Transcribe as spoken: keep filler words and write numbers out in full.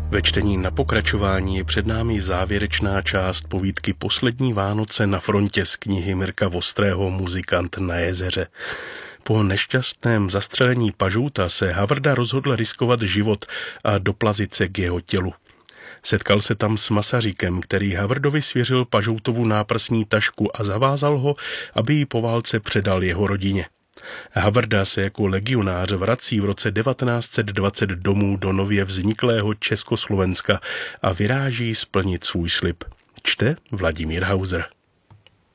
Ve čtení na pokračování je před námi závěrečná část povídky Poslední Vánoce na frontě z knihy Mirka Vostrého Muzikant na jezeře. Po nešťastném zastřelení Pažouta se Havrda rozhodl riskovat život a doplazit se k jeho tělu. Setkal se tam s Masaříkem, který Havrdovi svěřil Pažoutovu náprsní tašku a zavázal ho, aby ji po válce předal jeho rodině. Havrda se jako legionář vrací v roce devatenáct set dvacet domů do nově vzniklého Československa a vyráží splnit svůj slib. Čte Vladimír Hauser.